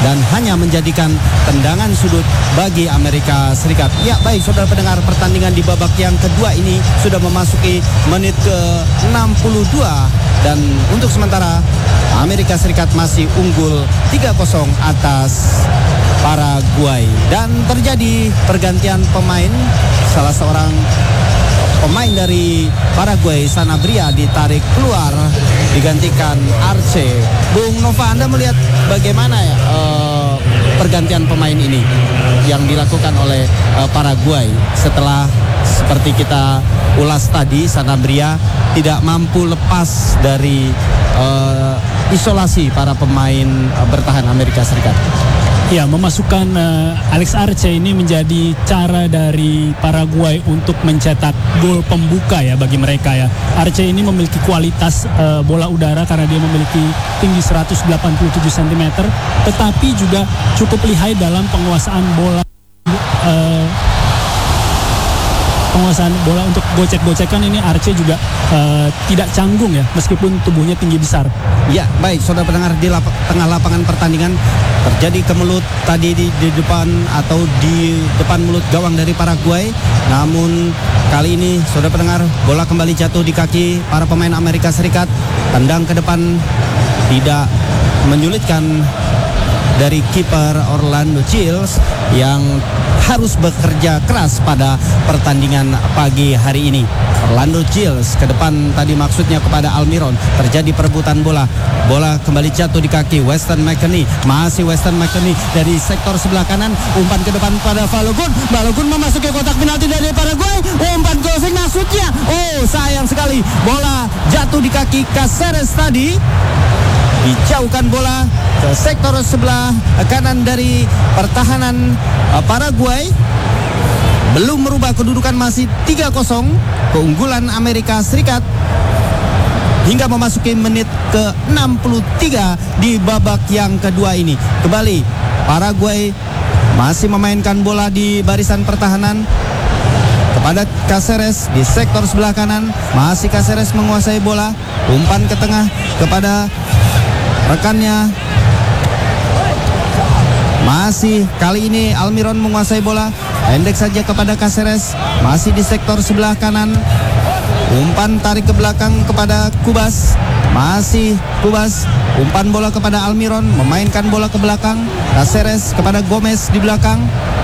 dan hanya menjadikan tendangan sudut bagi Amerika Serikat. Ya baik saudara pendengar, pertandingan di babak yang kedua ini sudah memasuki menit ke-62 dan untuk sementara Amerika Serikat masih unggul 3-0 atas Paraguay. Dan terjadi pergantian pemain, salah seorang pemain dari Paraguay, Sanabria, ditarik keluar, digantikan Arce. Bung Nova, Anda melihat bagaimana ya pergantian pemain ini yang dilakukan oleh Paraguay setelah seperti kita ulas tadi, Sanabria tidak mampu lepas dari isolasi para pemain bertahan Amerika Serikat. Ya, memasukkan Alex Arce ini menjadi cara dari Paraguay untuk mencetak gol pembuka ya bagi mereka ya. Arce ini memiliki kualitas bola udara karena dia memiliki tinggi 187 cm, tetapi juga cukup lihai dalam penguasaan bola untuk gocek-gocekan. Ini Arce juga tidak canggung ya, meskipun tubuhnya tinggi besar. Ya baik saudara pendengar, di tengah lapangan pertandingan terjadi kemelut tadi di depan atau di depan mulut gawang dari Paraguay. Namun kali ini saudara pendengar, bola kembali jatuh di kaki para pemain Amerika Serikat. Tendang ke depan tidak menyulitkan dari kiper Orlando Childs yang harus bekerja keras pada pertandingan pagi hari ini. Orlando Childs ke depan tadi, maksudnya kepada Almiron. Terjadi perebutan bola. Bola kembali jatuh di kaki Weston McKennie. Masih Weston McKennie dari sektor sebelah kanan. Umpan ke depan pada Balogun. Balogun memasuki kotak penalti dari Paraguay. Umpan crossing maksudnya. Oh, sayang sekali. Bola jatuh di kaki Caceres tadi. Dijauhkan bola ke sektor sebelah kanan dari pertahanan Paraguay. Belum merubah kedudukan, masih 3-0 keunggulan Amerika Serikat hingga memasuki menit ke-63 di babak yang kedua ini. Kembali Paraguay masih memainkan bola di barisan pertahanan kepada Caceres di sektor sebelah kanan. Masih Caceres menguasai bola. Umpan ke tengah kepada rekannya. Masih kali ini Almiron menguasai bola. Pendek saja kepada Caceres. Masih di sektor sebelah kanan. Umpan tarik ke belakang kepada Kubas. Masih Kubas. Umpan bola kepada Almiron. Memainkan bola ke belakang. Caceres kepada Gomez di belakang.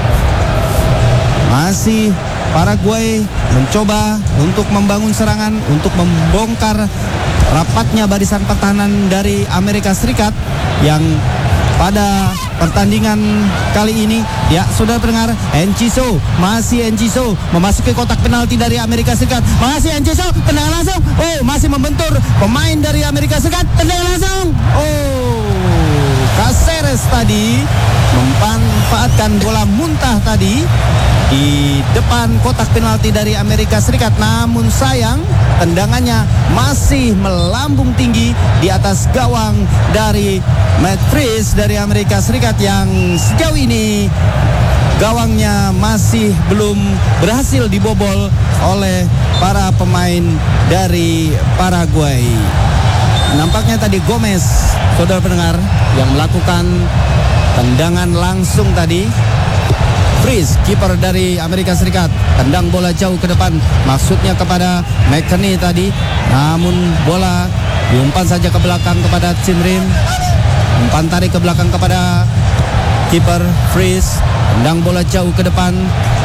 Masih Paraguay mencoba untuk membangun serangan, untuk membongkar rapatnya barisan pertahanan dari Amerika Serikat yang pada pertandingan kali ini. Ya saudara pendengar, Enciso, masih Enciso memasuki kotak penalti dari Amerika Serikat. Masih Enciso, tendangan langsung. Oh, masih membentur pemain dari Amerika Serikat. Tendangan langsung. Oh, Caceres tadi memanfaatkan bola muntah tadi di depan kotak penalti dari Amerika Serikat. Namun sayang, tendangannya masih melambung tinggi di atas gawang dari Matt Freese dari Amerika Serikat yang sejauh ini gawangnya masih belum berhasil dibobol oleh para pemain dari Paraguay. Nampaknya tadi Gomez, saudara pendengar, yang melakukan tendangan langsung tadi. Freese, kiper dari Amerika Serikat, tendang bola jauh ke depan, maksudnya kepada McKennie tadi. Namun bola diumpan saja ke belakang kepada Timrim. Umpan tarik ke belakang kepada kiper Freese, tendang bola jauh ke depan.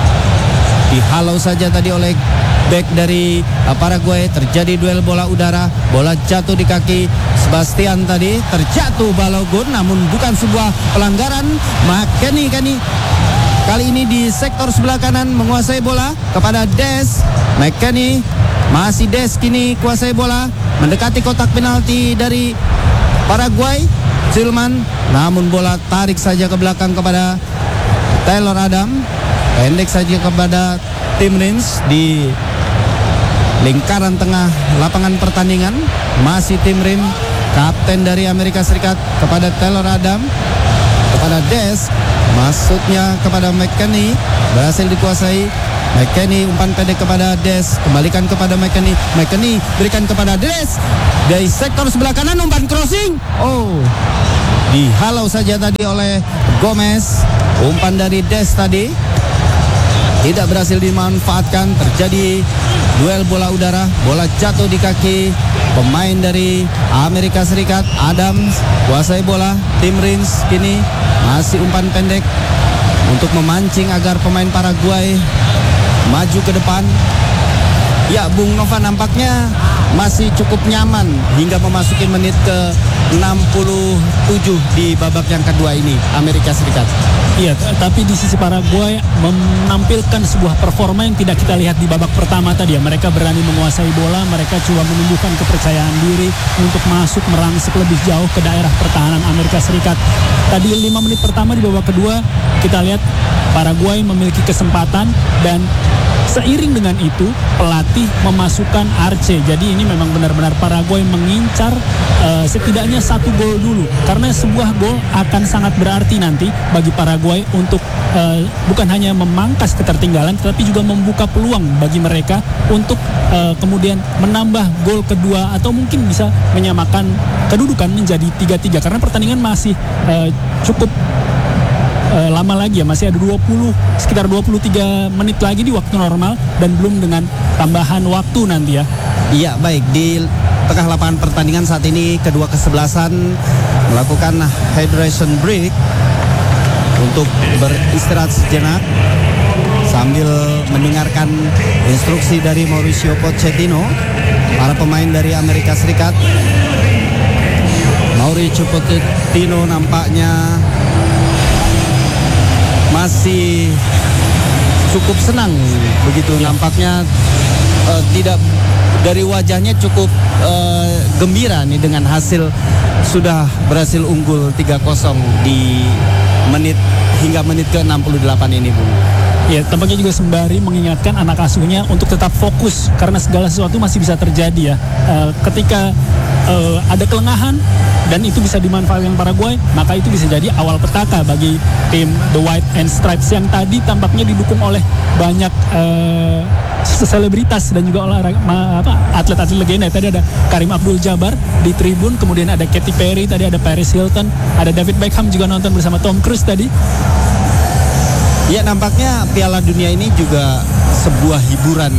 Dihalau saja tadi oleh back dari Paraguay. Terjadi duel bola udara. Bola jatuh di kaki Sebastian tadi. Terjatuh Balogun, namun bukan sebuah pelanggaran. McKennie kali ini di sektor sebelah kanan menguasai bola kepada Des. McKennie, masih Des kini kuasai bola, mendekati kotak penalti dari Paraguay. Silman, namun bola tarik saja ke belakang kepada Taylor Adam. Pendek saja kepada Tim Rins di lingkaran tengah lapangan pertandingan. Masih Tim Rim, kapten dari Amerika Serikat, kepada Taylor Adam, kepada Des. Maksudnya kepada McKennie, berhasil dikuasai. McKennie, umpan pendek kepada Des, kembalikan kepada McKennie. McKennie berikan kepada Des dari sektor sebelah kanan, umpan crossing. Oh, dihalau saja tadi oleh Gomez. Umpan dari Des tadi tidak berhasil dimanfaatkan. Terjadi duel bola udara, bola jatuh di kaki pemain dari Amerika Serikat. Adams kuasai bola. Tim Rins kini masih umpan pendek untuk memancing agar pemain Paraguay maju ke depan. Ya, Bung Nova, nampaknya masih cukup nyaman hingga memasuki menit ke 67 di babak yang kedua ini Amerika Serikat. Iya, tapi di sisi Paraguay menampilkan sebuah performa yang tidak kita lihat di babak pertama tadi ya. Mereka berani menguasai bola, mereka coba menumbuhkan kepercayaan diri untuk masuk merangsek lebih jauh ke daerah pertahanan Amerika Serikat. Tadi 5 menit pertama di babak kedua kita lihat Paraguay memiliki kesempatan dan seiring dengan itu pelatih memasukkan Arce. Jadi ini memang benar-benar Paraguay mengincar setidaknya 1 gol dulu, karena sebuah gol akan sangat berarti nanti bagi Paraguay untuk bukan hanya memangkas ketertinggalan tetapi juga membuka peluang bagi mereka untuk kemudian menambah gol kedua atau mungkin bisa menyamakan kedudukan menjadi 3-3, karena pertandingan masih cukup lama lagi ya, masih ada sekitar 23 menit lagi di waktu normal dan belum dengan tambahan waktu nanti ya. Iya, baik, di tengah lapangan pertandingan saat ini kedua kesebelasan melakukan hydration break untuk beristirahat sejenak sambil mendengarkan instruksi dari Mauricio Pochettino. Para pemain dari Amerika Serikat, Mauricio Pochettino nampaknya masih cukup senang begitu ya. Nampaknya tidak, dari wajahnya cukup gembira nih dengan hasil, sudah berhasil unggul 3-0 di hingga menit ke 68 ini, Bung. Ya, tampaknya juga sembari mengingatkan anak asuhnya untuk tetap fokus karena segala sesuatu masih bisa terjadi ya. Ketika ada kelengahan dan itu bisa dimanfaatkan Paraguay, maka itu bisa jadi awal petaka bagi tim The White and Stripes yang tadi tampaknya didukung oleh banyak selebritas dan juga atlet-atlet legenda. Tadi ada Karim Abdul-Jabbar di tribun, kemudian ada Katy Perry, tadi ada Paris Hilton, ada David Beckham juga nonton bersama Tom Cruise tadi. Ya, nampaknya Piala Dunia ini juga sebuah hiburan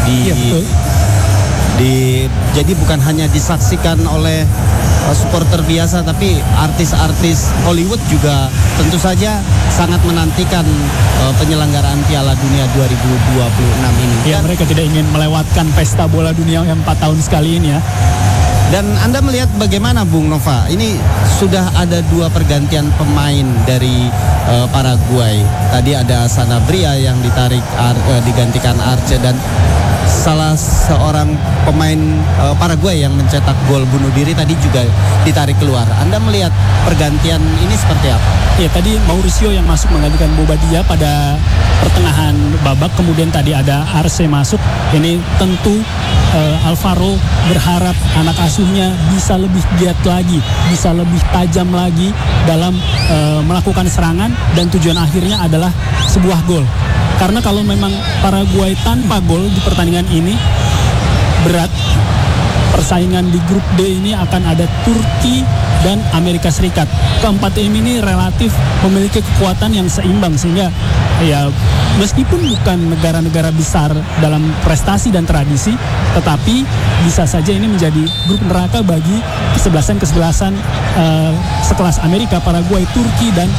jadi bukan hanya disaksikan oleh supporter biasa, tapi artis-artis Hollywood juga tentu saja sangat menantikan penyelenggaraan Piala Dunia 2026 ini. Ya, mereka tidak ingin melewatkan pesta bola dunia yang 4 tahun sekali ini ya. Dan Anda melihat bagaimana, Bung Nova? Ini sudah ada 2 pergantian pemain dari Paraguay. Tadi ada Sanabria yang digantikan Arce, dan salah seorang pemain Paraguay yang mencetak gol bunuh diri tadi juga ditarik keluar. Anda melihat pergantian ini seperti apa? Ya, tadi Mauricio yang masuk menggantikan Bobadilla pada pertengahan babak, kemudian tadi ada Arce masuk. Ini tentu Alvaro berharap anak asuhnya bisa lebih giat lagi, bisa lebih tajam lagi dalam melakukan serangan, dan tujuan akhirnya adalah sebuah gol. Karena kalau memang Paraguay tanpa gol di pertandingan ini, berat. Persaingan di grup D ini akan ada Turki dan Amerika Serikat. Keempat tim ini relatif memiliki kekuatan yang seimbang, sehingga ya meskipun bukan negara-negara besar dalam prestasi dan tradisi, tetapi bisa saja ini menjadi grup neraka bagi kesebelasan sekelas Amerika, Paraguay, Turki dan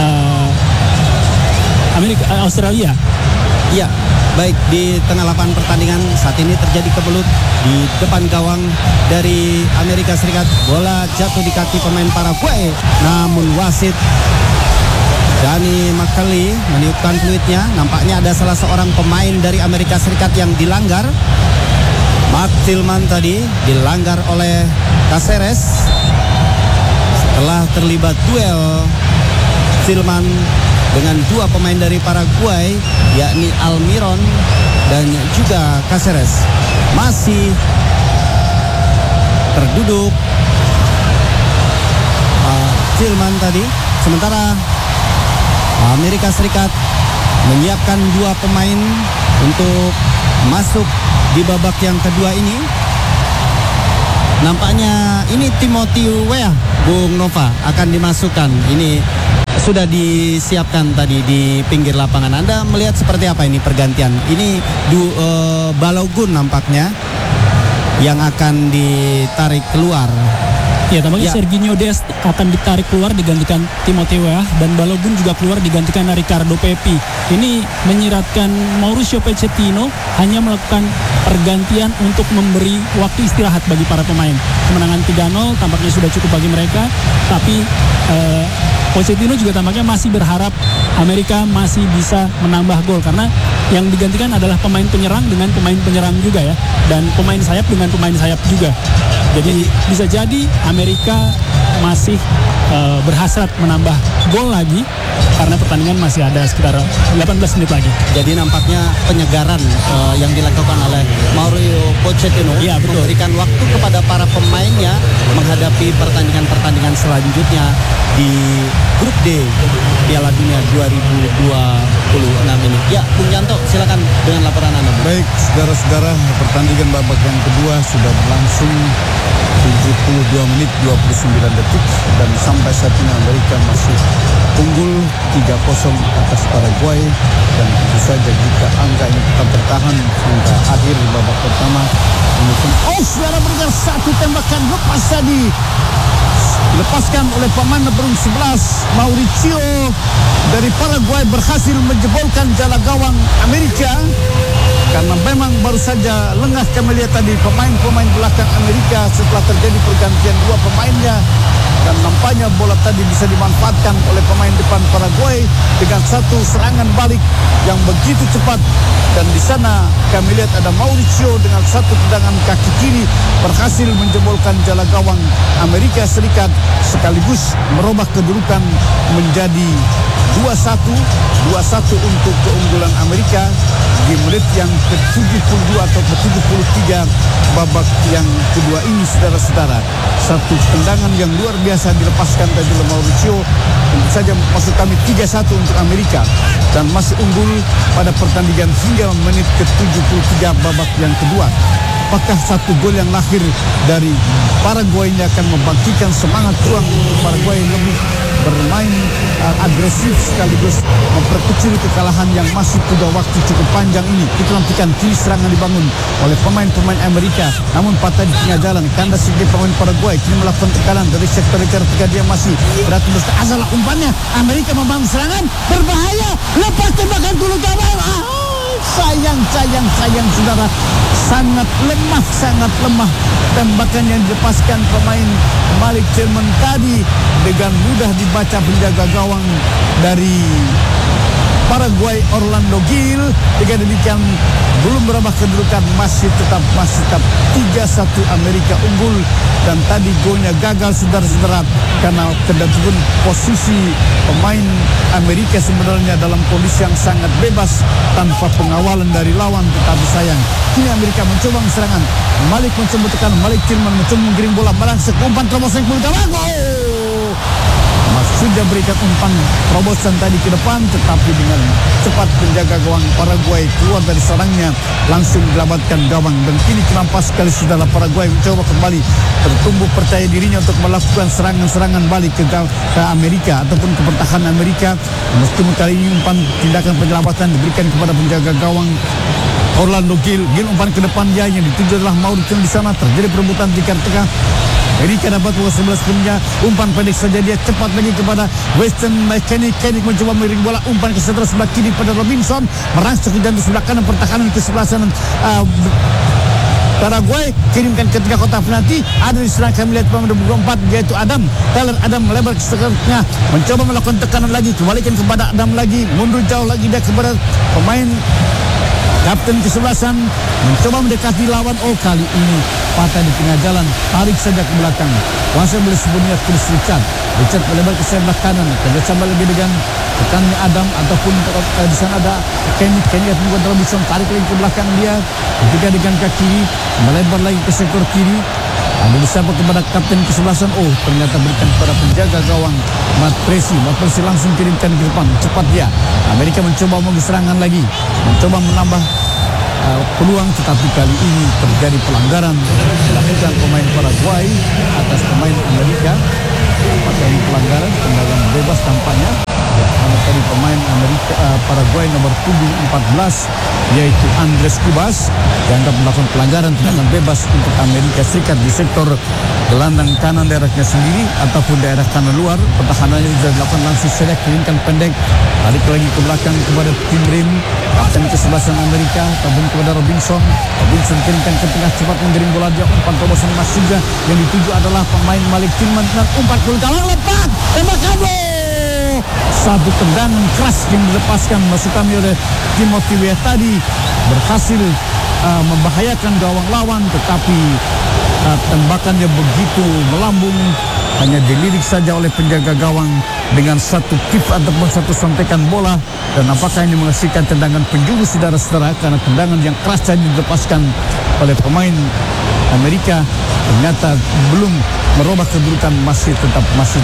Australia. Ya, baik, di tengah lapangan pertandingan saat ini terjadi kebelut di depan gawang dari Amerika Serikat. Bola jatuh di kaki pemain Paraguay, namun wasit Danny McCauley meniupkan fluidnya. Nampaknya ada salah seorang pemain dari Amerika Serikat yang dilanggar. Mark Tillman tadi dilanggar oleh Caceres. Setelah terlibat duel Tillman dengan 2 pemain dari Paraguay, yakni Almiron dan juga Caceres, masih terduduk Tillman tadi. Sementara Amerika Serikat menyiapkan 2 pemain untuk masuk di babak yang kedua ini. nampaknya ini Timothy Weah, Bung Nova, akan dimasukkan. Ini sudah disiapkan tadi di pinggir lapangan. Anda melihat seperti apa ini pergantian? Ini Balogun nampaknya yang akan ditarik keluar. Ya, tampaknya Serginho Dest akan ditarik keluar digantikan Timothy Weah, dan Balogun juga keluar digantikan Ricardo Pepi. Ini menyiratkan Mauricio Pochettino hanya melakukan pergantian untuk memberi waktu istirahat bagi para pemain. Kemenangan 3-0 tampaknya sudah cukup bagi mereka, tapi Pochettino juga tampaknya masih berharap Amerika masih bisa menambah gol, karena yang digantikan adalah pemain penyerang dengan pemain penyerang juga ya, dan pemain sayap dengan pemain sayap juga. Jadi bisa jadi Amerika masih berhasrat menambah gol lagi karena pertandingan masih ada sekitar 18 menit lagi. Jadi nampaknya penyegaran yang dilakukan oleh Mauricio Pochettino memberikan waktu kepada para pemainnya menghadapi pertandingan-pertandingan selanjutnya di grup D Piala Dunia 2026 ini. Ya, Bung Yanto, silakan dengan laporan Anda. Baik, saudara-saudara, pertandingan babak yang kedua sudah berlangsung 72 menit 29 detik dan sampai saat ini Amerika masih unggul 3-0 atas Paraguay, dan tentu saja jika angka ini tetap bertahan hingga akhir di babak pertama. Saudara berikan satu tembakan lepas tadi dilepaskan oleh pemain nomor 11 Mauricio dari Paraguay, berhasil menjebolkan jala gawang Amerika. Karena memang baru saja lengah kami lihat tadi pemain-pemain belakang Amerika setelah terjadi pergantian dua pemainnya, dan nampaknya bola tadi bisa dimanfaatkan oleh pemain depan Paraguay dengan satu serangan balik yang begitu cepat, dan di sana kami lihat ada Mauricio dengan satu tendangan kaki kiri berhasil menjebolkan jala gawang Amerika Serikat sekaligus merubah kedudukan menjadi 2-1 untuk keunggulan Amerika di menit yang ke-72 atau ke-73 babak yang kedua ini, saudara-saudara. Satu tendangan yang luar biasa dilepaskan tadi oleh Mauricio, tentu saja maksud kami 3-1 untuk Amerika, dan masih unggul pada pertandingan hingga menit ke-73 babak yang kedua. Apakah satu gol yang lahir dari Paraguay ini akan membangkitkan semangat ruang untuk Paraguay lebih bermain agresif sekaligus memperkecil kekalahan yang masih punya waktu cukup panjang ini? Kita nantikan. Kini serangan dibangun oleh pemain-pemain Amerika, namun patah di tengah jalan. Kandas sebagai pemain Paraguay kini melakukan tekanan dari sektor ketika dia masih berarti asalah umpannya. Amerika membangun serangan berbahaya, lepas tembakan dulu gawang. Sayang saudara, sangat lemah tembakan yang dilepaskan pemain Malik Tillman tadi. Dengan mudah dibaca penjaga gawang dari Paraguay Orlando Gil. Dengan demikian belum berubah kedudukan, masih tetap 3-1 Amerika unggul, dan tadi golnya gagal, saudara-saudara, karena kedatun posisi pemain Amerika sebenarnya dalam kondisi yang sangat bebas tanpa pengawalan dari lawan. Tetapi sayang, kini Amerika mencoba serangan. Malik mencoba tekan, Malik Tillman mencoba menggiring bola melangsek umpan terobosan ke gawang. Sudah berikan umpan terobosan tadi ke depan, tetapi dengan cepat penjaga gawang Paraguay keluar dari sarangnya, langsung delamatkan gawang. Dan kini kenapa sekali saudara Paraguay mencoba kembali tertumbuh percaya dirinya untuk melakukan serangan-serangan balik ke Amerika ataupun ke pertahanan Amerika. Meskipun kali ini umpan tindakan penyelamatan diberikan kepada penjaga gawang Orlando Gil. Umpan ke depan dia yang dituju adalah Mauricio. Di sana terjadi perebutan di tengah. Amerika dapat bola 11 punya, umpan pendek saja dia, cepat lagi kepada Weston McKennie. Mencoba mengiring bola, umpan ke sebelah kiri pada Robinson, merangsek ke jantung sebelah kanan pertahanan ke sebelah sana. Paraguay kirimkan ke tengah kotak penalti. Ada di serang kami lihat pemain 24 yaitu Tyler Adam melebar ke tengah, mencoba melakukan tekanan lagi, kembalikan kepada Adam lagi, mundur jauh lagi dia kepada pemain kapten kesebelasan, mencoba mendekati lawan. Kali ini patah di tengah jalan, tarik saja ke belakang. Kuasa boleh sebelumnya Chris Richard melebar ke sebelah kanan, kerjasama lagi dengan tekannya Adam ataupun di sana ada Kenny atau Robinson, tarik lagi ke belakang dia. Ketika dengan kaki kiri melebar lagi ke sektor kiri, ada disapa kepada kapten kesebelasan. Ternyata berikan kepada penjaga gawang Matt Presi langsung kirimkan ke depan. Cepat dia. Amerika mencoba serangan lagi, mencoba menambah peluang, tetapi kali ini terjadi pelanggaran dilakukan pemain Paraguay atas pemain Amerika. Apakah ini pelanggaran tendangan bebas tampaknya? Karena tadi pemain Paraguay nomor punggung 14 yaitu Andres Cubas dianggap melakukan pelanggaran tendangan bebas untuk Amerika Serikat di sektor gelandang kanan daerahnya sendiri ataupun daerah kanan luar. Pertahanannya sudah dilakukan langsung saja, kirimkan pendek, balik lagi ke belakang kepada Tim Rim, kapten kesebelasan Amerika, ataupun kepada Robinson kirimkan ke tengah, cepat menggiring bola, dia umpan terobosan Mas juga yang dituju adalah pemain Malik Tillman dan umpan ke gawang, lepas tembakan gol. Satu tendangan keras yang dilepaskan maksud kami oleh Timothy Weah tadi berhasil membahayakan gawang lawan, tetapi tembakannya begitu melambung, hanya dilirik saja oleh penjaga gawang dengan satu tip ataupun satu sontekan bola. Dan apakah ini menghasilkan tendangan penjuru, saudara-saudara? Karena tendangan yang keras saja dilepaskan oleh pemain Amerika ternyata belum merubah kedudukan, masih tetap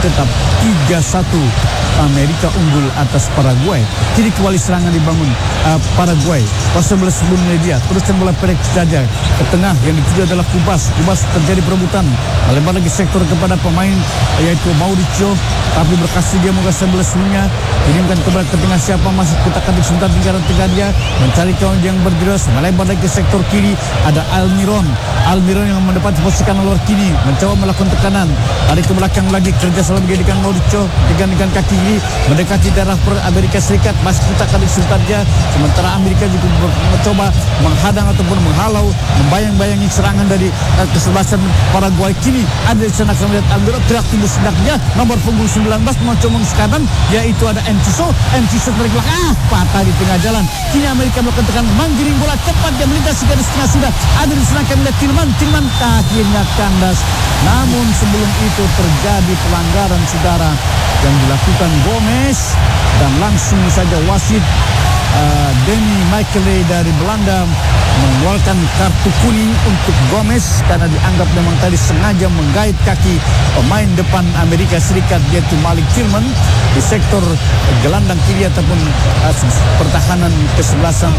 3-1 Amerika unggul atas Paraguay. Kini kembali serangan dibangun Paraguay. Pasal bola sebelumnya dia teruskan bola pendek saja ke tengah, yang dituju adalah Cubas terjadi perebutan, melebar lagi sektor kepada pemain yaitu Mauricio, tapi berhasil dia mengasah bola sebelumnya, kirimkan ke tengah, siapa masih kutakan di sebentar lingkaran tengah, dia mencari kawan yang berjelas, melebar lagi ke sektor kiri, ada Almiron yang mendapati posisi kanan luar kiri, mencoba melakukan tekanan, tarik ke belakang lagi, kerja sama dengan Mauricio, dengan kaki kiri mendekati daerah Amerika Serikat, masih kutakan di sebentar dia, sementara Amerika juga mencoba menghadang ataupun menghalau, membayang-bayangi serangan dari kesebelasan Paraguay. Kini ada di sana kami lihat Almiron teriak timbul sedaknya, nomor punggung 19 mencoba ke kanan, yaitu ada Enciso dari belakang, patah di tengah jalan. Kini Amerika melakukan tekanan, menggiring bola cepat, dia melintasi garis tengah, sudah ada di sana kami lihat Tillman kakinya kandas. Namun sebelum itu terjadi pelanggaran, saudara, yang dilakukan Gomez, dan langsung saja wasit Danny Michele dari Belanda mengeluarkan kartu kuning untuk Gomez karena dianggap memang tadi sengaja menggait kaki pemain depan Amerika Serikat yaitu Malik Tillman di sektor gelandang kiri ataupun pertahanan kesebelasan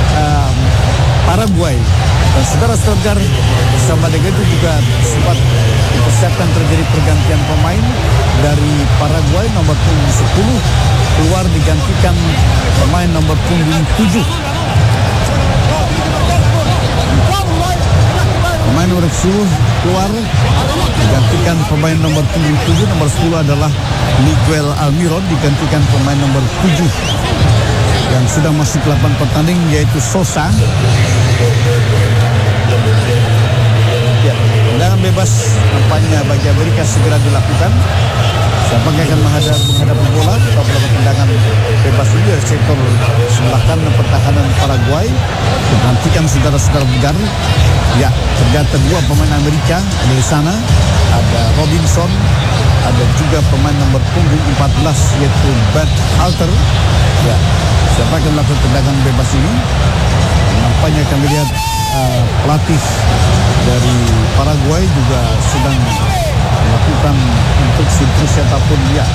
Paraguay. Dan saudara-saudara, bersama dengan itu juga sempat dipersiapkan terjadi pergantian pemain dari Paraguay, nomor punggung 10 keluar digantikan pemain nomor punggung 7. Pemain nomor 10 keluar digantikan pemain nomor punggung 7. Nomor 10 adalah Miguel Almiron, digantikan pemain nomor 7 yang sudah masuk 8 pertanding yaitu Sosa. Ya, tendangan bebas nampaknya bagi Amerika segera dilakukan. Siapa yang akan menghadapi bola atau melakukan tendangan bebas ini dari sektor sebelah kanan pertahanan Paraguay. Nantikan saudara-saudara Bugar. Ya, ternyata dua pemain Amerika ada di sana. Ada Robinson, ada juga pemain nomor punggung 14 yaitu Bert Halter. Ya, siapa yang melakukan tendangan bebas ini? Nampaknya kami lihat pelatih dari Paraguay juga sedang melakukan instruksi apapun dia.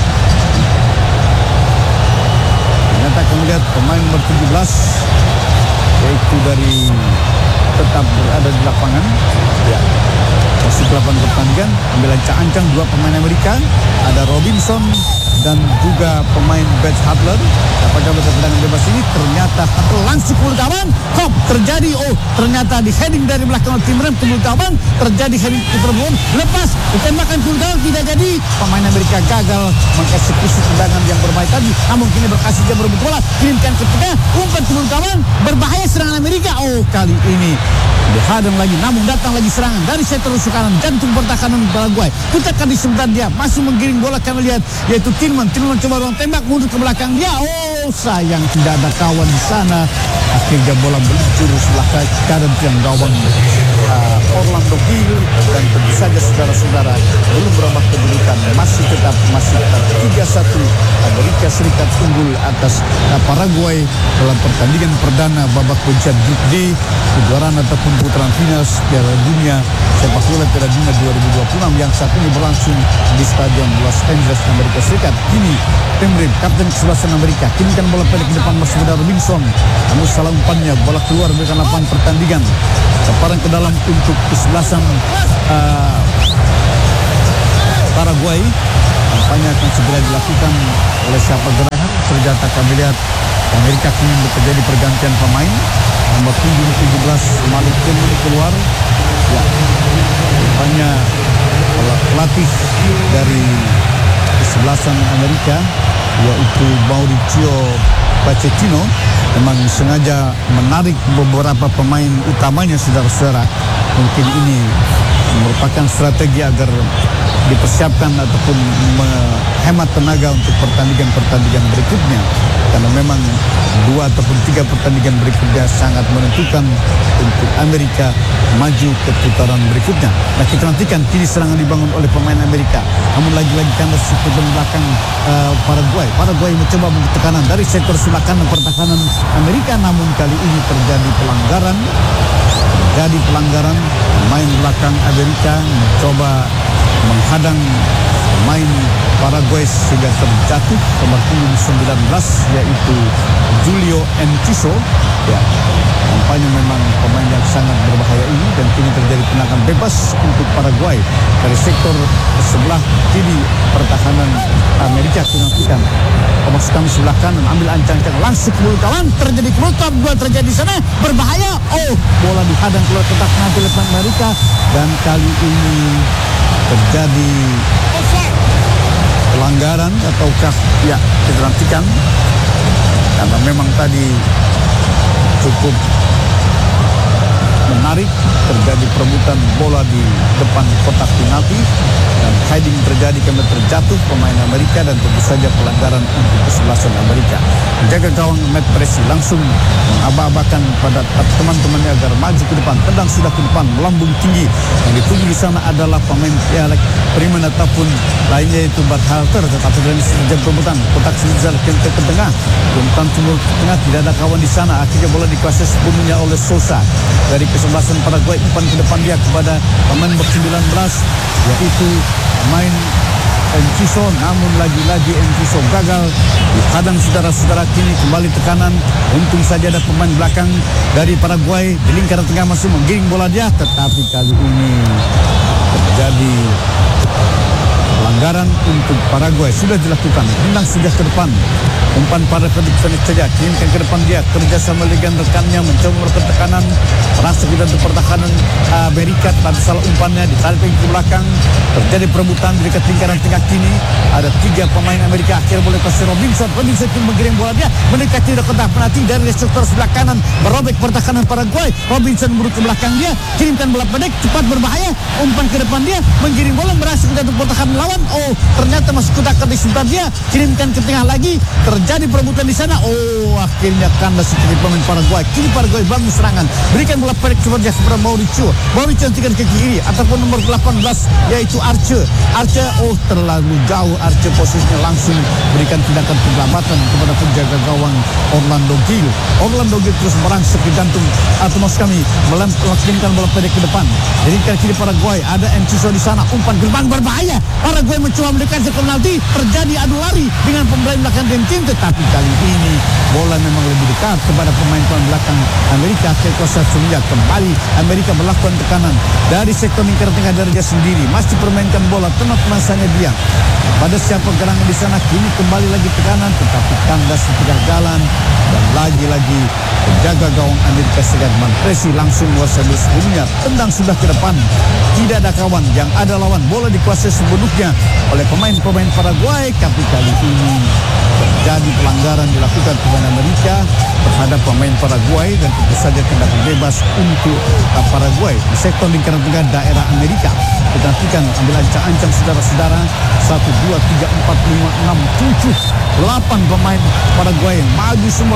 Ternyata kami lihat pemain nomor 17 yaitu dari tetap berada di lapangan. Ya, masih 8 pertandingan, ambil ancang-ancang dua pemain Amerika, ada Robinson dan juga pemain Bert Hadler. Apakah tendangan bebas ini ternyata langsung ke gawang, kok terjadi, ternyata di heading dari belakang tim rem ke gawang, terjadi heading keterbuan, lepas ditembakkan ke gawang, tidak jadi. Pemain Amerika gagal mengeksekusi tendangan yang berbahaya tadi, namun kini berhasil dia merebut bola, kirimkan ke tengah, umpan ke gawang, berbahaya serangan Amerika. Kali ini dihadang lagi, namun datang lagi serangan dari sektor kanan, jantung pertahanan Paraguay. Kutakan di sebentar dia masih menggiring bola, kami lihat yaitu Tillman coba ruang tembak, mundur ke belakang dia. Sayang tidak ada kawan di sana. Akhirnya bola meluncur sebelah kanan tiang gawang Orlando Hill, dan tentu saja saudara-saudara belum berubah kedudukan, masih tetap 3-1 Amerika Amerika Serikat unggul atas Paraguay dalam pertandingan perdana babak pencak grup D kejuaraan ataupun putaran final Piala Dunia Sepak Bola Piala Dunia 2026 yang saat ini berlangsung di Stadion Los Angeles, Amerika Serikat. Kini Tim Rim, kapten kesebelasan Amerika, kini kan bola pendek ke depan masih muda Robinson. Namun salah umpannya, bola keluar dari lapangan pertandingan. Lemparan ke dalam untuk kesebelasan Paraguay. Tampaknya akan segera dilakukan oleh siapa gerahan. Ternyata kami lihat Amerika kini terjadi pergantian pemain. Nomor 17 Malik Kemuni keluar. Ya, tampaknya pelatih dari kesebelasan Amerika yaitu Mauricio Pochettino memang sengaja menarik beberapa pemain utamanya, saudara-saudara. Mungkin ini merupakan strategi agar dipersiapkan ataupun menghemat tenaga untuk pertandingan-pertandingan berikutnya, karena memang 2 ataupun 3 pertandingan berikutnya sangat menentukan untuk Amerika maju ke putaran berikutnya. Nah, kita nantikan kini serangan dibangun oleh pemain Amerika, namun lagi-lagi kandas di belakang Paraguay mencoba membuat tekanan dari sektor sebelah kanan pertahanan Amerika, namun kali ini terjadi pelanggaran. Pemain belakang Amerika mencoba menghadang pemain Paraguay sehingga terjatuh nomor 19 yaitu Julio Enciso. Ya, nampaknya memang pemain yang sangat berbahaya ini, dan kini terjadi tendangan bebas untuk Paraguay dari sektor sebelah kiri pertahanan Amerika. Kita masuk kami sebelah kanan, ambil ancang-ancang langsung ke mulut kawan, terjadi keluar gol terjadi sana, berbahaya. Bola dihadang keluar kotak penalti oleh Amerika, dan kali ini terjadi pelanggaran ataukah ya, kita nantikan, karena memang tadi cukup menarik, terjadi perebutan bola di depan kotak penalti dan heading terjadi karena terjatuh pemain Amerika, dan tentu saja pelanggaran untuk kesebelasan Amerika. Menjaga gawang Matt Presi langsung mengaba-abakan pada teman-temannya agar maju ke depan, tendang sudah ke depan, melambung tinggi. Yang ditunggu di sana adalah pemain Pialek Primen ataupun lainnya yaitu Bart Halter, tetapi dari sejak perebutan kotak Sizal ke tengah, umpan timur ke tengah, tidak ada kawan di sana. Akhirnya bola dikuasai sepenuhnya oleh Sosa dari kesebelasan Paraguay. Umpan ke depan dia kepada pemain nomor 19 yaitu pemain Enciso, namun lagi-lagi Enciso gagal dihadang, saudara-saudara. Kini kembali tekanan, untung saja ada pemain belakang dari Paraguay di lingkaran tengah masuk menggiring bola dia, tetapi kali ini terjadi pelanggaran untuk Paraguay. Sudah dilakukan, tendang sudah ke depan, umpan pada pendek saja, kirimkan ke depan dia, kerjasama dengan rekannya mencoba melakukan tekanan, merasa kita untuk pertahanan Amerika, tapi salah umpannya ditarik ke belakang, terjadi perebutan di dekat lingkaran tengah. Kini ada 3 pemain Amerika, akhirnya boleh kasih Robinson pun menggiring bola dia mendekati kotak penalti dari sektor sebelah kanan, merobek pertahanan Paraguay. Robinson buruk ke belakang dia, kirimkan bola pendek cepat berbahaya, umpan ke depan dia, menggiring bola merasa kita untuk pertahanan lawan. Ternyata masuk kotak di sebentar dia, kirimkan ke tengah lagi, terjadi perebutan di sana. Akhirnya kandas dari pemain Paraguay. Kini Paraguay bangun serangan, berikan bola pendek kepada Mauricio hentikan ke kiri ataupun nomor 18 yaitu Arce. Terlalu jauh Arce posisinya, langsung berikan tindakan penyelamatan kepada penjaga gawang Orlando Gil terus merangsek ke jantung atau maksud kami melakukan bola pendek ke depan. Jadi kiri Paraguay ada Enciso di sana, umpan gerbang berbahaya. Paraguay mencoba mendekati penalti, terjadi adu lari dengan pemain belakang tim, tetapi kali ini bola memang lebih dekat kepada pemain belakang Amerika. Kekuasaan Surya kembali Amerika melakukan tekanan dari sektor lingkaran tengah dari dia sendiri, masih permainkan bola teman-teman dia pada siapa gerangan di sana. Kini kembali lagi tekanan, tetapi kandas di tengah jalan, dan lagi-lagi penjaga gawang Amerika Serikat Manfredi langsung menguasai sebelumnya, tendang sudah ke depan, tidak ada kawan, yang ada lawan. Bola dikuasai sepenuhnya oleh pemain-pemain Paraguay, tapi kali ini terjadi pelanggaran dilakukan pemain Amerika terhadap pemain Paraguay, dan tentu saja tindakan bebas untuk Paraguay di sektor lingkaran tengah daerah Amerika. Kita nantikan, ambil ancang-ancang saudara-saudara, 1, 2, 3, 4, 5, 6, 7, 8 pemain Paraguay maju semua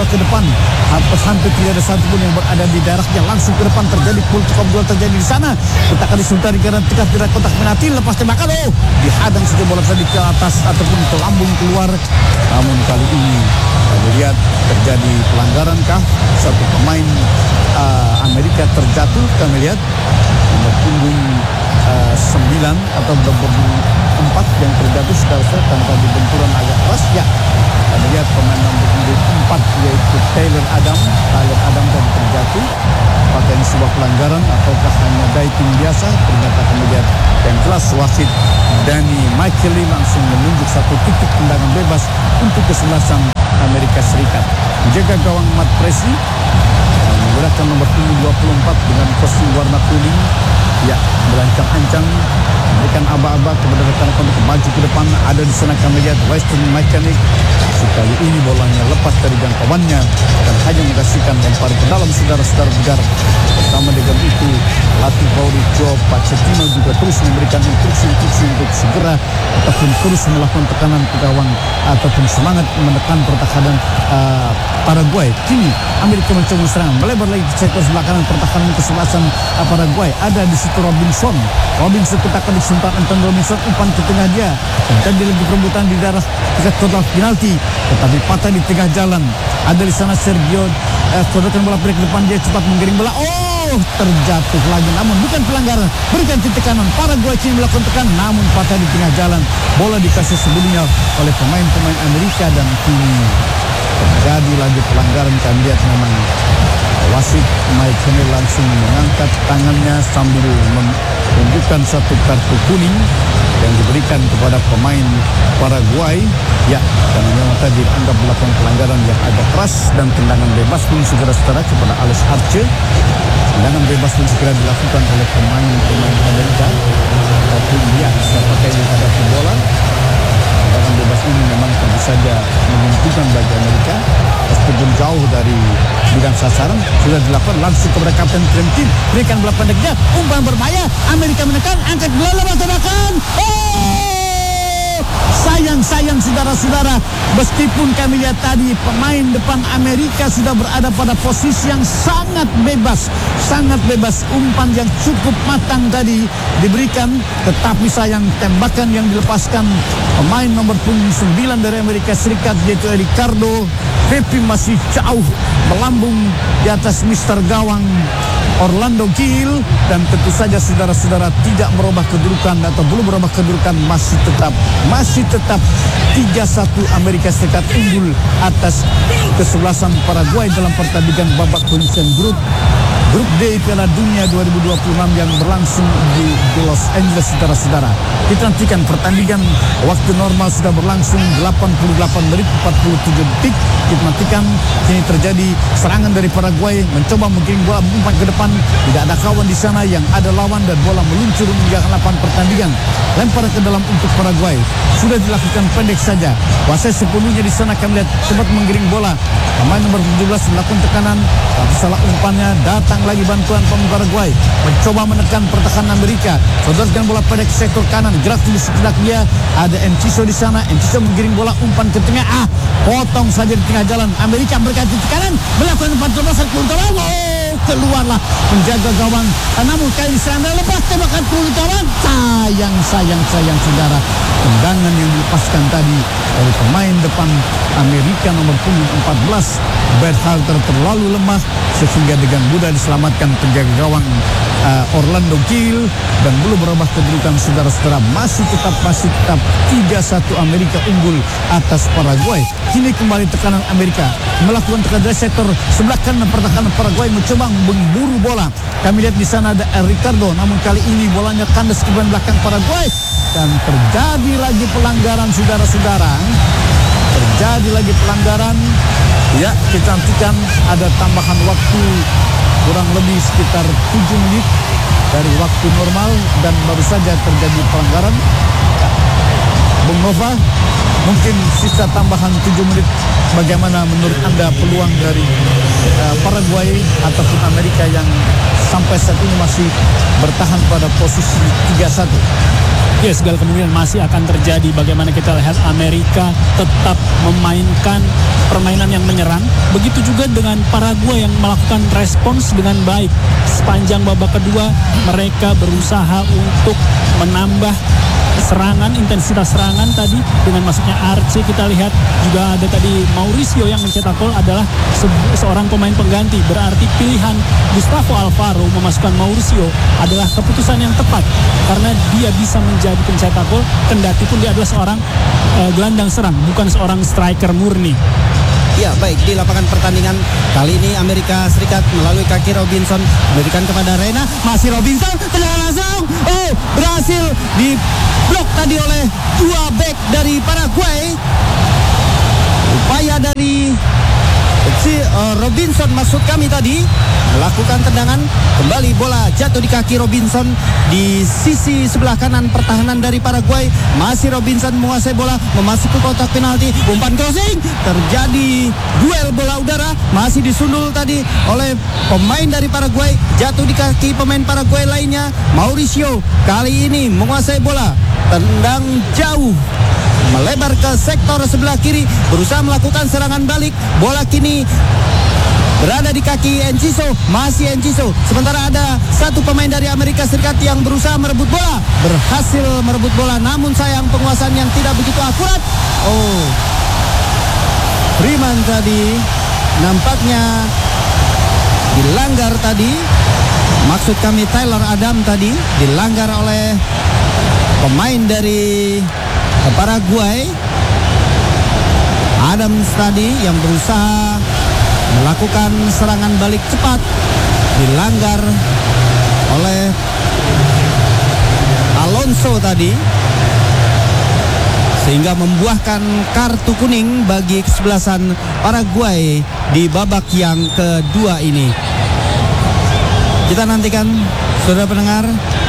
bola ke depan. Hampir tidak ada satu pun yang berada di daerahnya. Langsung ke depan terjadi politik obrolan terjadi di sana. Kita akan disultari karena dekat tidak kotak penalti. Lepas tembakan, dihadang saja bola tadi ke atas ataupun ke lambung keluar. Namun kali ini kami lihat terjadi pelanggaran kah? Satu pemain Amerika terjatuh. Kami lihat nomor punggung 9 atau nomor 4 yang terjatuh secara tanpa benturan agak keras. Ya, kami lihat pemain nomor 4 yaitu Tyler Adam dan terjatuh. Apakah ini sebuah pelanggaran ataukah hanya diving biasa? Ternyata kami lihat yang jelas wasit Danny Michaeli langsung menunjuk satu titik tendangan bebas untuk kesebelasan Amerika Serikat. Menjaga gawang Matt Pressey menggunakan nomor punggung 24 dengan kostum warna kuning. Ya, merancang-ancang, memberikan aba-aba kepada rekan-rekan untuk maju ke depan. Ada di sana kami lihat Western Mechanic. Sekali ini bolanya lepas dari jangkauannya dan hanya menghasilkan lempar ke dalam saudara-saudara Bugar. Bersama dengan itu, pelatih Pauli Joe Pochettino juga terus memberikan instruksi untuk segera ataupun terus melakukan tekanan ke gawang ataupun semangat menekan pertahanan Paraguay. Kini Amerika mencoba serangan, melebar lagi ke sektor sebelah kanan pertahanan kesebelasan Paraguay. Ada di situ Robinson ketakan disuntar Anton Robinson, umpan ke tengah dia. Dan dia lagi perebutan di daerah dekat kotak penalti, tetapi patah di tengah jalan. Ada di sana Sergio kodokan bola ke depan, dia cepat menggiring bola. Terjatuh lagi, namun bukan pelanggaran. Berikan titik kanan. Paraguay kini melakukan tekanan, namun patah di tengah jalan. Bola dikasih sebelumnya oleh pemain-pemain Amerika dan kini terjadi lagi pelanggaran. Kami lihat memang wasit Mike Henry langsung mengangkat tangannya sambil menunjukkan satu kartu kuning yang diberikan kepada pemain Paraguay. Ya, karena memang tadi dianggap melakukan pelanggaran yang agak keras dan tendangan bebas pun segera kepada Alex Archer. Tendangan bebas pun segera dilakukan oleh pemain Amerika. Tapi lihat siapakah yang menghadapi bola. Tendangan bebas ini memang tentu saja menguntungkan bagi Amerika. Meskipun jauh dari bidang sasaran, sudah dilakukan langsung kepada Kapten Trentin. Berikan bola pendeknya, umpan berbahaya. Amerika menekan, angkat bola, lepas tembakan. Sayang saudara-saudara, meskipun kami lihat tadi pemain depan Amerika sudah berada pada posisi yang sangat bebas, umpan yang cukup matang tadi diberikan, tetapi sayang tembakan yang dilepaskan pemain nomor punggung 9 dari Amerika Serikat yaitu Ricardo Pepi masih jauh melambung di atas Mister Gawang Orlando Gil, dan tentu saja saudara-saudara tidak merubah kedudukan atau belum merubah kedudukan, masih tetap 3-1 Amerika Serikat unggul atas kesebelasan Paraguay dalam pertandingan babak penyisihan grup D Piala Dunia 2026 yang berlangsung di Los Angeles, saudara-saudara. Kita nantikan pertandingan waktu normal sudah berlangsung 88 menit 47 detik. Kita nantikan kini terjadi serangan dari Paraguay, mencoba menggiring bola umpan ke depan. Tidak ada kawan di sana, yang ada lawan dan bola meluncur meninggalkan lapangan pertandingan. Lempar ke dalam untuk Paraguay. Sudah dilakukan pendek saja. Wasit sepenuhnya di sana kami lihat cepat menggiring bola. Pemain nomor 17 melakukan tekanan, tapi salah umpannya. Datang lagi bantuan pemain Paraguay, mencoba menekan pertahanan Amerika. Sodorkan bola pendek ke sektor kanan, gerak di sekitar dia. Ada Enciso di sana. Enciso menggiring bola umpan ke tengah. Potong saja di tengah jalan. Amerika berkati di kanan, melakukan umpan terbasan keluarlah penjaga gawang. Namun kali serang lepas tembakan kawan. Sayang saudara. Tendangan yang dilepaskan tadi oleh pemain depan Amerika nomor punggung 14 Berhalter terlalu lemah sehingga dengan mudah diselamatkan penjaga gawang Orlando Gil, dan belum berubah kedudukan saudara-saudara. Masih tetap 3-1 Amerika unggul atas Paraguay. Kini kembali tekanan Amerika melakukan tekanan dari sektor sebelah kanan pertahanan Paraguay, mencoba memburu bola. Kami lihat di sana ada Ricardo, namun kali ini bolanya kandas ke belakang Paraguay dan terjadi lagi pelanggaran, saudara-saudara. Ya, kita nantikan ada tambahan waktu kurang lebih sekitar 7 menit dari waktu normal dan baru saja terjadi pelanggaran. Bung Nova, mungkin sisa tambahan 7 menit, bagaimana menurut Anda peluang dari Paraguay ataupun Amerika yang sampai saat ini masih bertahan pada posisi 3-1? Ya, segala kemungkinan masih akan terjadi. Bagaimana kita lihat Amerika tetap memainkan permainan yang menyerang. Begitu juga dengan Paraguay yang melakukan respons dengan baik. Sepanjang babak kedua mereka berusaha untuk menambah serangan, intensitas serangan tadi dengan masuknya Arce. Kita lihat juga ada tadi Mauricio yang mencetak gol adalah seorang pemain pengganti. Berarti pilihan Gustavo Alfaro memasukkan Mauricio adalah keputusan yang tepat karena dia bisa menjadi pencetak gol kendati pun dia adalah seorang gelandang serang, bukan seorang striker murni. Ya, baik, di lapangan pertandingan kali ini Amerika Serikat melalui kaki Robinson memberikan kepada Reina. Masih Robinson, tendangan langsung. Oh, berhasil diblok tadi oleh dua bek dari Paraguay. Upaya dari Robinson maksud kami tadi melakukan tendangan, kembali bola jatuh di kaki Robinson di sisi sebelah kanan pertahanan dari Paraguay. Masih Robinson menguasai bola, memasuki kotak penalti, umpan crossing, terjadi duel bola udara, masih disundul tadi oleh pemain dari Paraguay, jatuh di kaki pemain Paraguay lainnya. Mauricio kali ini menguasai bola, tendang jauh melebar ke sektor sebelah kiri, berusaha melakukan serangan balik. Bola kini berada di kaki Enciso, masih Enciso. Sementara ada satu pemain dari Amerika Serikat yang berusaha merebut bola, berhasil merebut bola, namun sayang penguasaan yang tidak begitu akurat. Oh, Freeman tadi nampaknya dilanggar tadi. Maksud kami Tyler Adam tadi dilanggar oleh pemain dari Paraguay. Adams tadi yang berusaha melakukan serangan balik cepat dilanggar oleh Alonso tadi, sehingga membuahkan kartu kuning bagi kesebelasan Paraguay di babak yang kedua ini. Kita nantikan, saudara pendengar,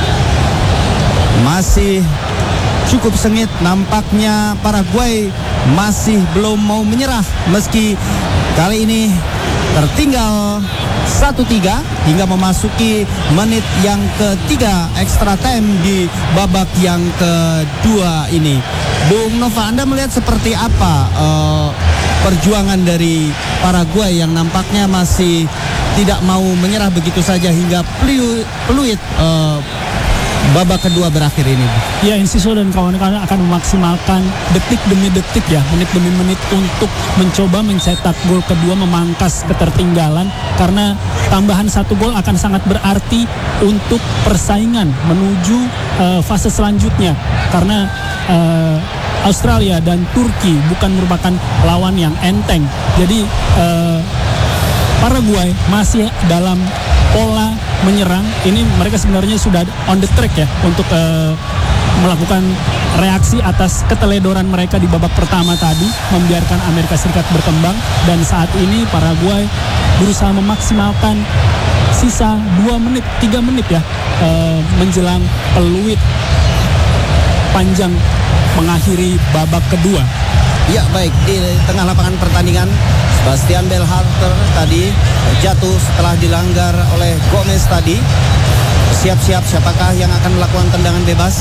masih cukup sengit. Nampaknya Paraguay masih belum mau menyerah meski kali ini tertinggal 1-3 hingga memasuki menit yang ketiga extra time di babak yang kedua ini. Bung Nova, Anda melihat seperti apa perjuangan dari Paraguay yang nampaknya masih tidak mau menyerah begitu saja hingga peluit babak kedua berakhir ini? Ya, Enciso dan kawan-kawan akan memaksimalkan detik demi detik ya, menit demi menit untuk mencoba mencetak gol kedua, memangkas ketertinggalan, karena tambahan satu gol akan sangat berarti untuk persaingan menuju fase selanjutnya, karena Australia dan Turki bukan merupakan lawan yang enteng. Jadi Paraguay masih dalam pola menyerang. Ini mereka sebenarnya sudah on the track ya untuk melakukan reaksi atas keteledoran mereka di babak pertama tadi, membiarkan Amerika Serikat berkembang, dan saat ini Paraguay berusaha memaksimalkan sisa 2 menit, 3 menit ya menjelang peluit panjang mengakhiri babak kedua. Ya, baik, di tengah lapangan pertandingan Sebastian Berhalter tadi jatuh setelah dilanggar oleh Gomez tadi. Siap-siap siapakah yang akan melakukan tendangan bebas?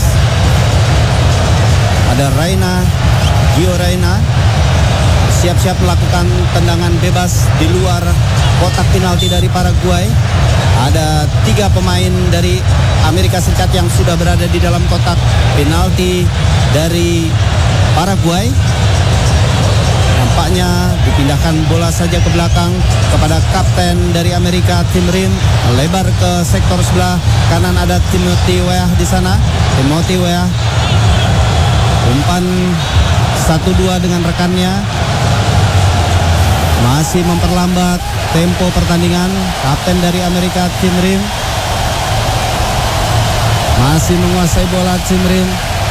Ada Gio Reyna siap-siap melakukan tendangan bebas di luar kotak penalti dari Paraguay. Ada 3 pemain dari Amerika Serikat yang sudah berada di dalam kotak penalti dari Paraguay. Nampaknya dipindahkan bola saja ke belakang kepada kapten dari Amerika, Tim Rim, lebar ke sektor sebelah kanan. Ada Timothy Weah di sana. Timothy Weah umpan 1-2 dengan rekannya, masih memperlambat tempo pertandingan. Kapten dari Amerika, Tim Rim, masih menguasai bola. Tim Rim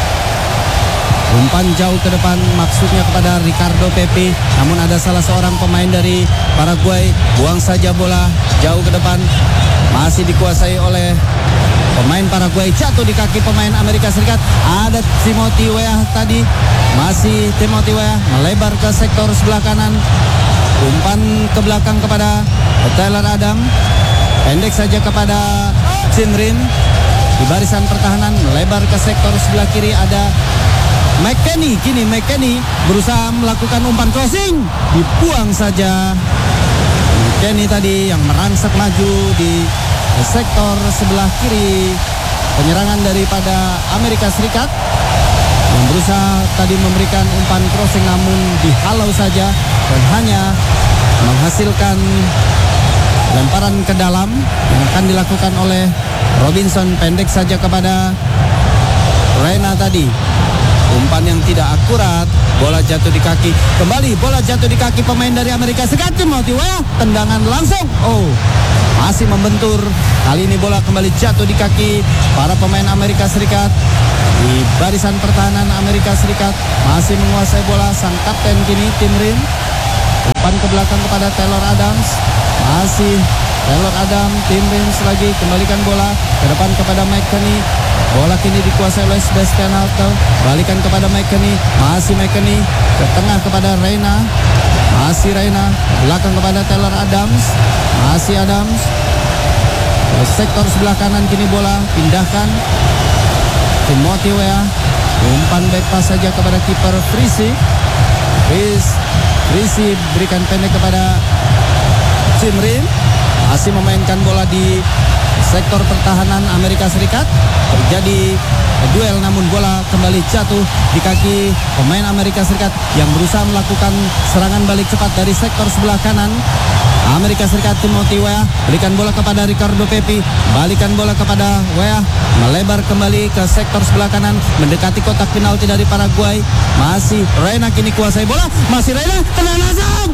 umpan jauh ke depan, maksudnya kepada Ricardo Pepi, namun ada salah seorang pemain dari Paraguay buang saja bola jauh ke depan, masih dikuasai oleh pemain Paraguay, jatuh di kaki pemain Amerika Serikat. Ada Timothy Weah tadi, masih Timothy Weah melebar ke sektor sebelah kanan, umpan ke belakang kepada Tyler Adam, pendek saja kepada Tim Rim. di barisan pertahanan, melebar ke sektor sebelah kiri ada McKennie. Kini McKennie berusaha melakukan umpan crossing, dibuang saja. McKennie tadi yang merangsek maju di sektor sebelah kiri penyerangan daripada Amerika Serikat, yang berusaha tadi memberikan umpan crossing namun dihalau saja dan hanya menghasilkan lemparan ke dalam yang akan dilakukan oleh Robinson, pendek saja kepada Reyna tadi. Umpan yang tidak akurat, bola jatuh di kaki. Kembali bola jatuh di kaki pemain dari Amerika Serikat, Timothy Weah. Tendangan langsung. Masih membentur. Kali ini bola kembali jatuh di kaki para pemain Amerika Serikat. Di barisan pertahanan Amerika Serikat masih menguasai bola sang kapten kini Tim Rim. Umpan ke belakang kepada Taylor Adams. Masih Taylor Adams, Tim Rims lagi kembalikan bola ke depan kepada McKennie. Bola kini dikuasai oleh Sebastian Alto. Balikan kepada McKennie. Masih McKennie ke tengah kepada Reyna. Masih Reyna belakang kepada Taylor Adams. Masih Adams ke sektor sebelah kanan. Kini bola pindahkan Timothy Weah. Umpan back pass saja kepada kiper Frisi. Frisi berikan pendek kepada Tim Rim. Masih memainkan bola di sektor pertahanan Amerika Serikat. Terjadi duel namun bola kembali jatuh di kaki pemain Amerika Serikat yang berusaha melakukan serangan balik cepat dari sektor sebelah kanan Amerika Serikat. Timothy Weah berikan bola kepada Ricardo Pepi. Balikan bola kepada Weah, melebar kembali ke sektor sebelah kanan mendekati kotak penalti dari Paraguay. Masih Reyna kini kuasai bola. Masih Reyna, tenang langsung.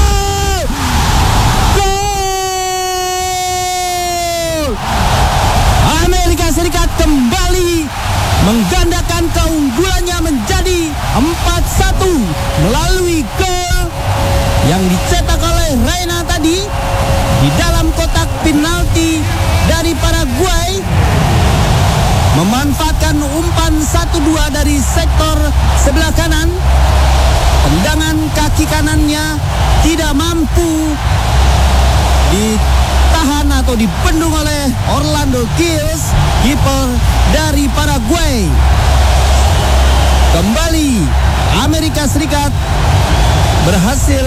Amerika Serikat kembali menggandakan keunggulannya menjadi 4-1 melalui gol yang dicetak oleh Reyna tadi di dalam kotak penalti dari Paraguay. Memanfaatkan umpan 1-2 dari sektor sebelah kanan. Tendangan kaki kanannya tidak mampu ditahan atau dibendung oleh Orlando Gilles, kiper dari Paraguay. Kembali Amerika Serikat berhasil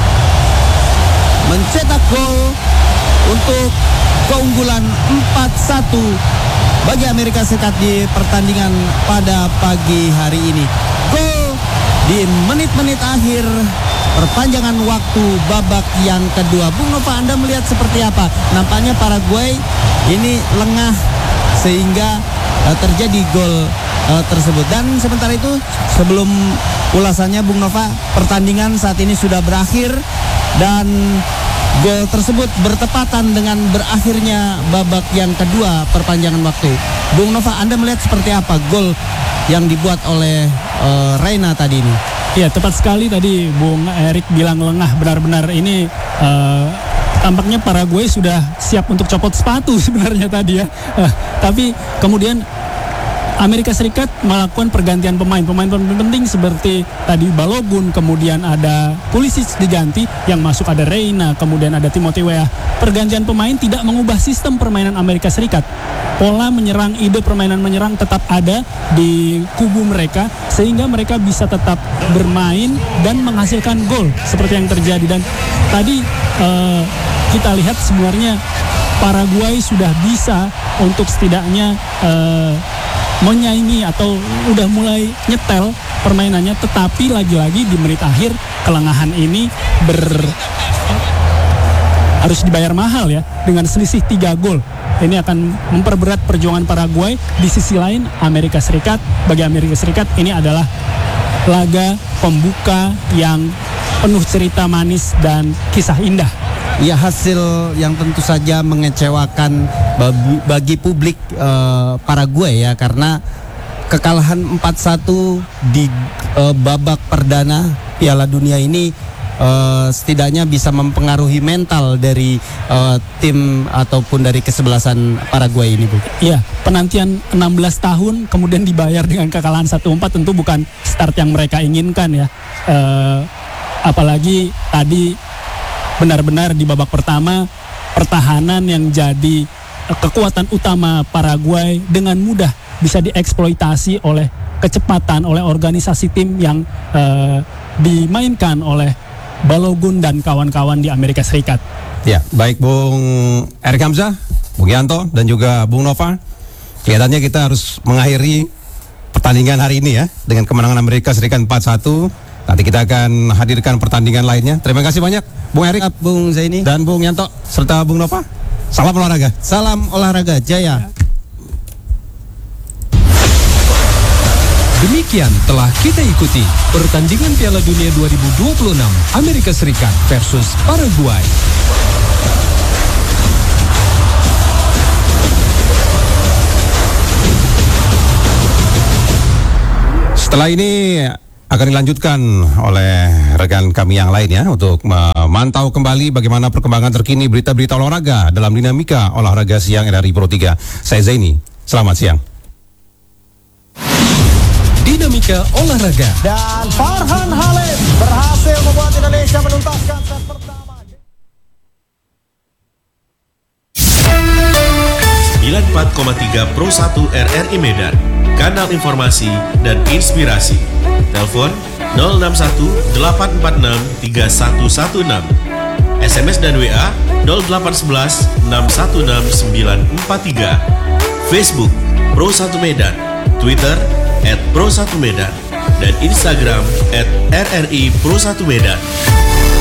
mencetak gol untuk keunggulan 4-1 bagi Amerika Serikat di pertandingan pada pagi hari ini. Gol di menit-menit akhir perpanjangan waktu babak yang kedua. Bung Nova, Anda melihat seperti apa? Nampaknya Paraguay ini lengah sehingga terjadi gol tersebut. Dan sementara itu sebelum ulasannya Bung Nova, pertandingan saat ini sudah berakhir dan gol tersebut bertepatan dengan berakhirnya babak yang kedua perpanjangan waktu. Bung Nova, Anda melihat seperti apa gol yang dibuat oleh Reyna tadi ini? Ya, tepat sekali tadi Bung Erik bilang lengah. Benar-benar ini tampaknya Paraguay sudah siap untuk copot sepatu sebenarnya tadi ya. Tapi kemudian Amerika Serikat melakukan pergantian pemain penting seperti tadi Balogun, kemudian ada Pulisic diganti, yang masuk ada Reyna, kemudian ada Timothy Weah. Pergantian pemain tidak mengubah sistem permainan Amerika Serikat. Pola menyerang, ide permainan menyerang tetap ada di kubu mereka sehingga mereka bisa tetap bermain dan menghasilkan gol seperti yang terjadi. Dan tadi kita lihat sebenarnya Paraguay sudah bisa untuk setidaknya menyaingi atau udah mulai nyetel permainannya, tetapi lagi-lagi di menit akhir kelengahan ini harus dibayar mahal ya dengan selisih 3 gol. Ini akan memperberat perjuangan Paraguay. Di sisi lain Amerika Serikat, bagi Amerika Serikat ini adalah laga pembuka yang penuh cerita manis dan kisah indah. Ya, hasil yang tentu saja mengecewakan bagi publik Paraguay ya, karena kekalahan 4-1 di babak perdana Piala Dunia ini setidaknya bisa mempengaruhi mental dari tim ataupun dari kesebelasan Paraguay ini, Bu. Iya, penantian 16 tahun kemudian dibayar dengan kekalahan 1-4 tentu bukan start yang mereka inginkan ya. Apalagi tadi benar-benar di babak pertama pertahanan yang jadi kekuatan utama Paraguay dengan mudah bisa dieksploitasi oleh kecepatan oleh organisasi tim yang dimainkan oleh Balogun dan kawan-kawan di Amerika Serikat. Ya, baik Bung Erik Hamzah, Bung Yanto dan juga Bung Nova. Kelihatannya kita harus mengakhiri pertandingan hari ini ya dengan kemenangan Amerika Serikat 4-1. Nanti kita akan hadirkan pertandingan lainnya. Terima kasih banyak Bung Erik, Bung Zaini dan Bung Yanto serta Bung Nova. Salam olahraga. Salam olahraga jaya. Demikian telah kita ikuti pertandingan Piala Dunia 2026 Amerika Serikat versus Paraguay. Setelah ini akan dilanjutkan oleh rekan kami yang lain ya untuk memantau kembali bagaimana perkembangan terkini berita-berita olahraga dalam dinamika olahraga siang RRI Pro 3. Saya Zaini, selamat siang. Dinamika olahraga. Dan Farhan Halim berhasil membuat Indonesia menuntaskan set pertama. 94,3 Pro 1 RRI Medan, kanal informasi dan inspirasi. Telepon 061 846 3116. SMS dan WA 0811 616 943. Facebook Pro 1 Medan, Twitter @Pro1Medan dan Instagram @RRI Pro 1 Medan.